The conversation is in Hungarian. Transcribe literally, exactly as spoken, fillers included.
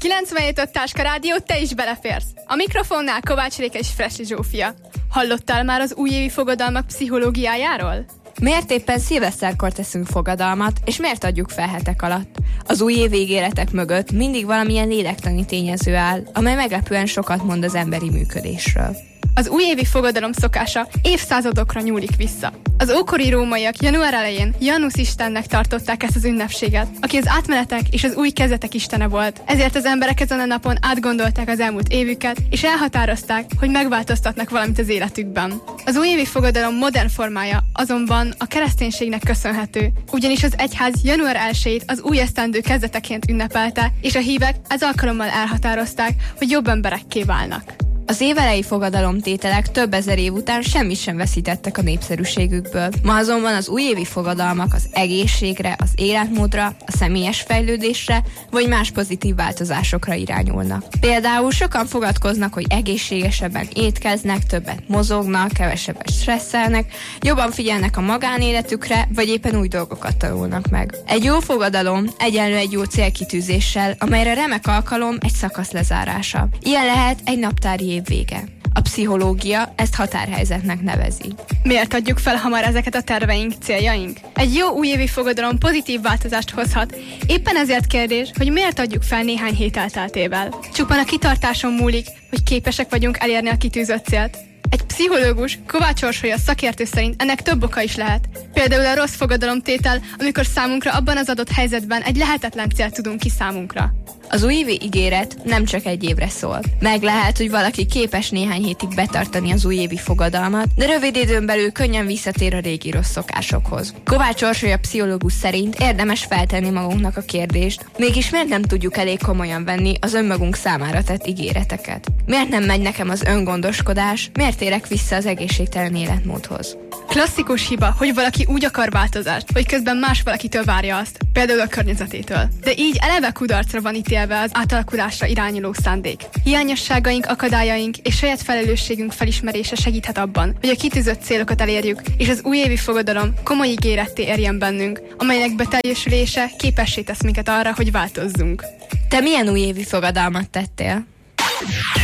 kilencvenhét öt Táska Rádió, te is beleférsz. A mikrofonnál Kovács Réka és Fresi Zsófia. Hallottál már az újévi fogadalmak pszichológiájáról? Miért éppen szilveszterkor teszünk fogadalmat, és miért adjuk fel hetek alatt? Az újévi ígéretek mögött mindig valamilyen lélektani tényező áll, amely meglepően sokat mond az emberi működésről. Az újévi fogadalom szokása évszázadokra nyúlik vissza. Az ókori rómaiak január elején Janus istennek tartották ezt az ünnepséget, aki az átmenetek és az új kezdetek istene volt. Ezért az emberek ezen a napon átgondolták az elmúlt évüket, és elhatározták, hogy megváltoztatnak valamit az életükben. Az újévi fogadalom modern formája azonban a kereszténységnek köszönhető, ugyanis az egyház január elsejét az új esztendő kezdeteként ünnepelte, és a hívek ez alkalommal elhatározták, hogy jobb emberekké válnak. Az évelei fogadalomtételek több ezer év után semmit sem veszítettek a népszerűségükből. Ma azonban az újévi fogadalmak az egészségre, az életmódra, a személyes fejlődésre vagy más pozitív változásokra irányulnak. Például sokan fogadkoznak, hogy egészségesebben étkeznek, többet mozognak, kevesebbet stresszelnek, jobban figyelnek a magánéletükre, vagy éppen új dolgokat tanulnak meg. Egy jó fogadalom egyenlő egy jó célkitűzéssel, amelyre remek alkalom egy szakasz lezárása. Ilyen lehet egy naptári év vége. A pszichológia ezt határhelyzetnek nevezi. Miért adjuk fel hamar ezeket a terveink, céljaink? Egy jó újévi fogadalom pozitív változást hozhat. Éppen ezért kérdés, hogy miért adjuk fel néhány hét elteltével. Csupán a kitartáson múlik, hogy képesek vagyunk elérni a kitűzött célt. Egy pszichológus, Kovács Orsolya szakértő szerint ennek több oka is lehet. Például a rossz fogadalomtétel, amikor számunkra abban az adott helyzetben egy lehetetlen célt tudunk ki számunkra. Az újévi ígéret nem csak egy évre szól. Meg lehet, hogy valaki képes néhány hétig betartani az újévi fogadalmat, de rövid időn belül könnyen visszatér a régi rossz szokásokhoz. Kovács Orsolya pszichológus szerint érdemes feltenni magunknak a kérdést, mégis miért nem tudjuk elég komolyan venni az önmagunk számára tett ígéreteket? Miért nem megy nekem az öngondoskodás? Miért térek vissza az egészségtelen életmódhoz? Klasszikus hiba, hogy valaki úgy akar változást, hogy közben más valakitől várja azt, például a környezetétől. De így eleve kudarcra van ítélve az átalakulásra irányuló szándék. Hiányosságaink, akadályaink és saját felelősségünk felismerése segíthet abban, hogy a kitűzött célokat elérjük, és az újévi fogadalom komoly ígéretté érjen bennünk, amelynek beteljesülése képessé tesz minket arra, hogy változzunk. Te milyen újévi fogadalmat tettél?